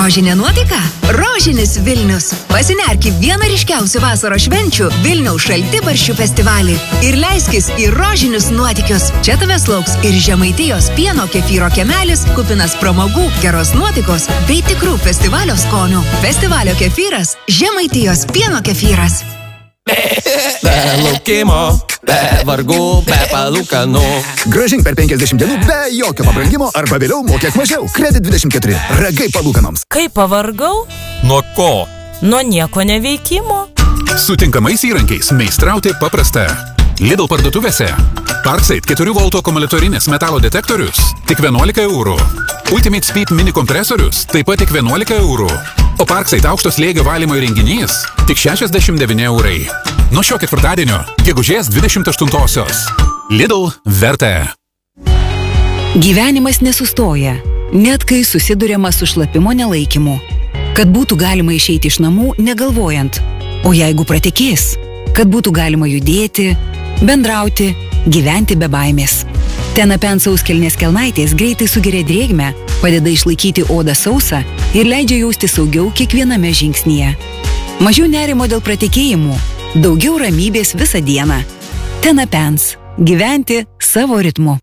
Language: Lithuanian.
Rožinė nuotaika? Rožinis Vilnius. Pasinerk į vieną ryškiausių vasaros švenčių Vilniaus šaltibarščių festivalį ir leiskis į rožinius nuotykius. Čia tavęs lauks ir Žemaitijos pieno kefyro kiemelis, kupinas pramogų, geros nuotaikos bei tikrų festivalio skonių. Festivalio kefyras – Žemaitijos pieno kefyras. Be laukimo, be vargų, be palūkanų. Grąžink per 50 dienų be jokio pabrangimo arba vėliau mokėk mažiau. Kredit 24. Ragai palūkanoms. Kaip pavargau? Nuo ko? Nuo nieko neveikimo. Su tinkamais įrankiais meistrauti paprasta. Lidl parduotuvėse. Parkside 4 voltų akumuliatorinis metalo detektorius tik 11 eurų. Ultimate Speed mini kompresorius taip pat tik 11 eurų. O Parkside aukšto slėgio valymo įrenginys tik 69 eurai. Nuo šio ketvirtadienio, gegužės 28-osios. Lidl verta. Gyvenimas nesustoja, net kai susiduriama su šlapimo nelaikymu. Kad būtų galima išeiti iš namų negalvojant, o jeigu pratekės, kad būtų galima judėti, bendrauti, gyventi be baimės. Tenapen sauskelnės kelnaitės greitai sugeria drėgmę, padeda išlaikyti odą sausą ir leidžia jausti saugiau kiekviename žingsnyje. Mažiau nerimo dėl pratekėjimų, daugiau ramybės visą dieną. Tenapens. Gyventi savo ritmu.